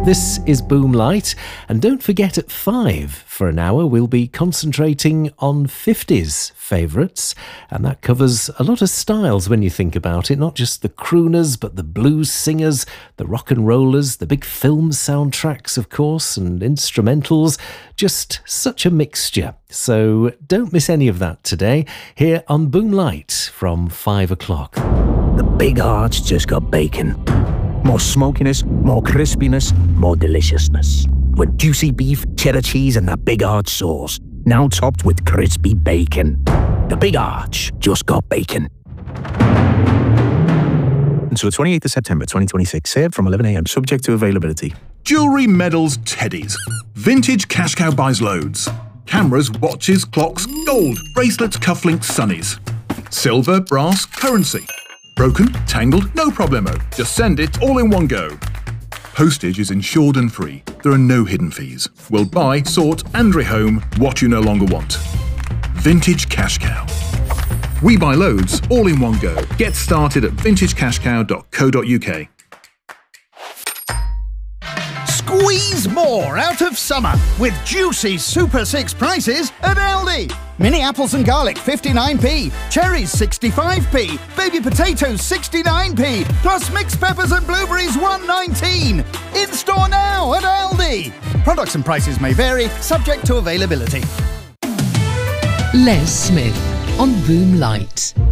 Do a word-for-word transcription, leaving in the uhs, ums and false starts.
This is Boomlight, and don't forget at five for an hour we'll be concentrating on fifties favourites, and that covers a lot of styles when you think about it, not just the crooners but the blues singers, the rock and rollers, the big film soundtracks of course, and instrumentals, just such a mixture. So don't miss any of that today here on Boomlight from five o'clock. The Big Arch just got bacon. More smokiness, more crispiness, more deliciousness. With juicy beef, cheddar cheese and that Big Arch sauce. Now topped with crispy bacon. The Big Arch just got bacon. Until the twenty-eighth of September twenty twenty-six. Served from eleven a m subject to availability. Jewellery, medals, teddies. Vintage Cash Cow buys loads. Cameras, watches, clocks, gold, bracelets, cufflinks, sunnies. Silver, brass, currency. Broken, tangled, no problemo. Just send it all in one go. Postage is insured and free. There are no hidden fees. We'll buy, sort and rehome what you no longer want. Vintage Cash Cow. We buy loads all in one go. Get started at vintage cash cow dot co dot u k. Squeeze more out of summer with juicy Super six prices at Aldi. Mini apples and garlic fifty-nine p, cherries sixty-five p, baby potatoes sixty-nine p, plus mixed peppers and blueberries one nineteen. In store now at Aldi. Products and prices may vary, subject to availability. Les Smith on Boomlight.